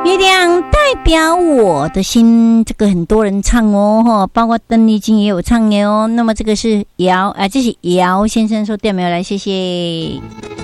月亮代表我的心，这个很多人唱哦，包括邓丽君也有唱的哦。那么这个是姚这是姚先生说对没有？来，谢谢。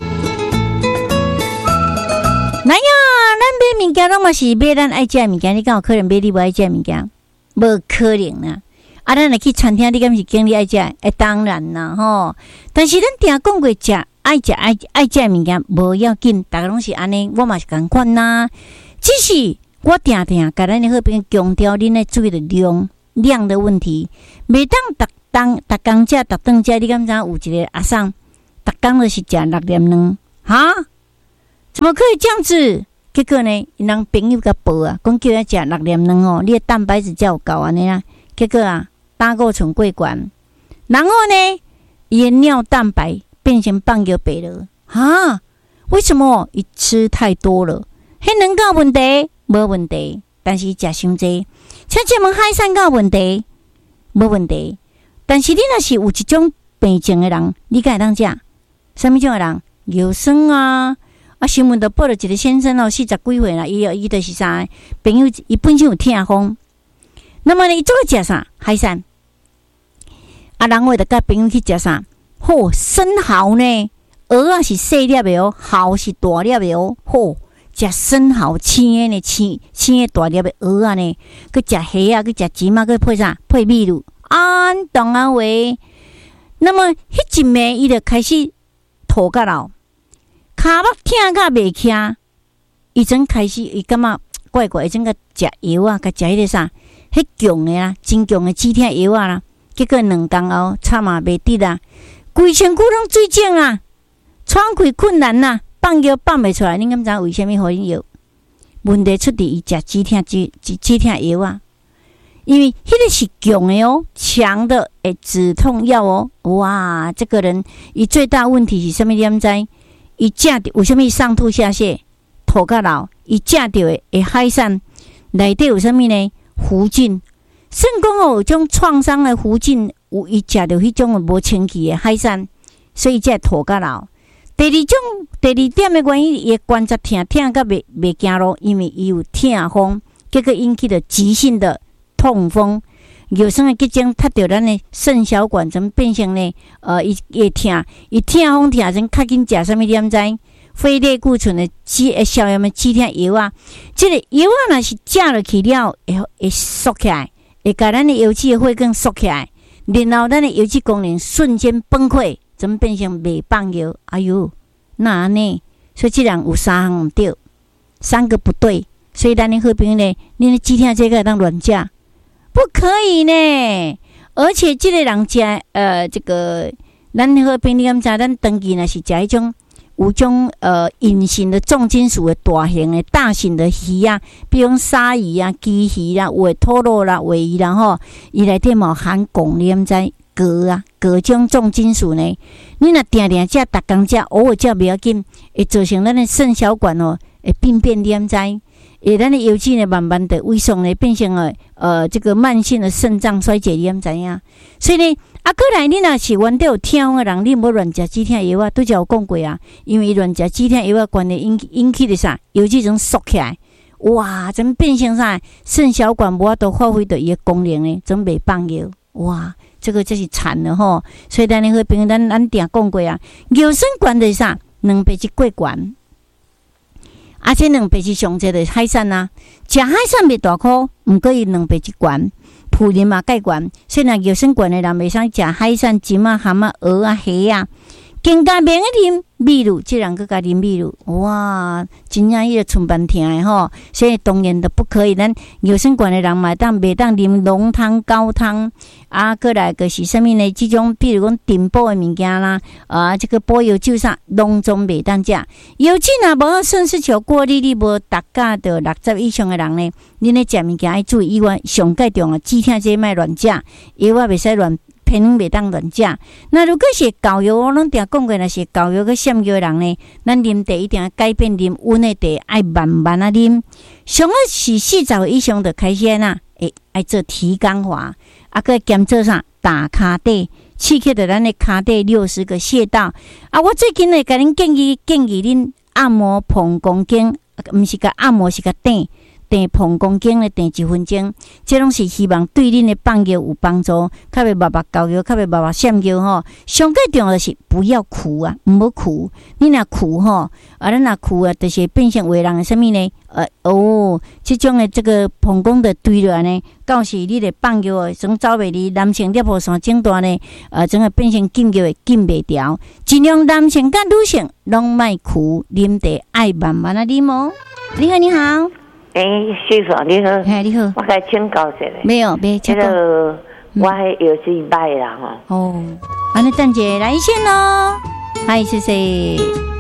哪呀？咱买物件拢嘛是买咱爱食的物件，你敢有可能买你不爱食的物件？无可能啦！咱来去餐厅，你敢是经理爱食？当然啦吼。但是咱定讲过食爱食的物件无要紧，大家拢是安尼，我嘛是共款啦。只是我定定甲咱的好朋友强调，恁要注意的量的问题，袂当逐工食，逐顿食。你敢知有一个阿桑，逐工就是食6粒卵，哈？怎么可以这样子？结果呢，因人朋友甲报啊，讲叫他食6粒卵哦，你的蛋白质才有够安尼啊。结果啊，胆固醇过悬，然后呢，伊的尿蛋白变成放尿白了，哈？为什么？伊吃太多了。迄卵有问题？无问题，但是食伤济。请问海产有问题？无问题。但是你若是有一种病症的人，你敢会当食？什么种的人？腰酸啊！新闻都报了一个先生哦，40几岁啦，伊就是啥？朋友伊本身有痛风，那么呢，伊做食啥？海产。人会就甲朋友去食啥？生蚝呢？蚵仔是细粒的哦，蚝是大粒的哦，食生蚝青的呢，青的大粒的蚵仔呢，去食虾啊，去食钱啊，去配啥？配米露，当啊喂。那么迄一暝伊就开始吐甲老，骹目疼甲袂起，伊真开始伊感觉怪怪，伊真甲食药啊，甲食迄个啥？迄强的啦，真强的止疼药啊啦。结果2工后，差嘛袂得啦，规身躯拢水肿啊，喘气困难啦。放药放袂出来，你敢知为虾米互因药？问题出伫伊食止疼药啊，因为迄个是强的哦，强的止痛药哦。哇，这个人伊最大问题是啥物？你敢知？伊食着为虾米上吐下泻、吐甲老？伊食着的海产内底有啥物呢？弧菌。算讲有种创伤的弧菌，有伊食着迄种无清气的海产，所以才吐甲老。第二点的原因，伊的关节痛甲袂行路，因为伊有痛风，结果引起了急性的痛风。有生的结晶踢到咱的肾小管，怎变成呢？伊会痛，伊痛风痛成较紧食啥物？你敢知？非类固醇的消炎的止痛药啊，这个药啊，若是食落去了，会缩起来，会甲咱的油脂的血管缩起来，然后咱的油脂功能瞬间崩溃。怎么变成袂放药？哎呦，那安尼，所以这人有3项唔对，3个不对，所以咱的好朋友呢，你的止痛这个当乱食，不可以呢。而且这个人食这个咱的好朋友，你敢知？咱长期若是食迄种有种隐形的重金属的大型的大型的鱼啊，比如鲨鱼啊、鲫鱼啦、尾拖罗啦、尾鱼啦吼，伊内底嘛含汞，你敢知？各种重金属呢，你若定定食，逐工食，偶尔食袂要紧，会造成咱的肾小管哦，会病变，你敢知？会咱的油脂呢，慢慢的萎缩呢，变成了这个慢性的肾脏衰竭，你敢知影？所以呢，过来你若是原底有痛风的人，你无乱食止痛药啊，拄则有讲过啊，因为乱食止痛药啊，关系引起的啥？油脂种缩起来，哇，怎变成啥？肾小管无法度发挥到伊的功能呢，怎袂放药？哇！这个就是惨了吼，所以咱的好朋友，咱定讲过啊，尿酸管就是啥，2倍是过悬，而且2倍是上济的海产啊，食海产袂大颗，毋过伊2倍是悬，普林嘛介悬，所以若尿酸管的人袂使食海产、金啊、蛤蟆、蚵啊、虾啊，更加免啉米露，这人佫甲啉米露，哇，真正伊个寸半疼的吼，所以当然都不可以。咱尿酸管的人嘛，袂当啉浓汤、高汤啊，过来个是啥物呢？这种比如讲炖补的物件啦，这个补药酒啥，拢总袂当食。油脂若无肾丝球过滤，你无达到到60以上的人呢，恁咧食物件爱注意以外，上介重啊，止痛这莫乱食，药啊袂使乱。偏袂当乱食。那如果是高药，我拢定讲过，若是高药个闪药的人呢，咱啉茶一定要改变啉温的茶，爱慢慢啊啉。上个是40岁以上就开始呐，爱做提肛法，佮兼做啥打骹底，刺激着咱的骹底60个穴道。我最近呢，甲恁建议恁按摩膀胱经，毋是甲按摩，是甲顶。 定膀胱经咧定1分钟，这拢是希望对恁的放尿有帮助，较袂密交尿，较袂密闪尿吼。上个重要的是不要哭啊，毋好哭。你若哭吼，咱若哭啊，就是变成为人的什么呢？这种的这个膀胱的堆落呢，到时你的放尿哦，总走袂离，男性尿布线整段呢，整个变成禁尿会禁袂掉。尽量男性甲女性拢莫哭，啉茶爱慢慢啊啉哦。你好，你好。 师傅你好。 你好。 我该请教一下。 没有，请教。 我迄药是歹啦吼。 安尼等者来一线咯。嗨，谢谢。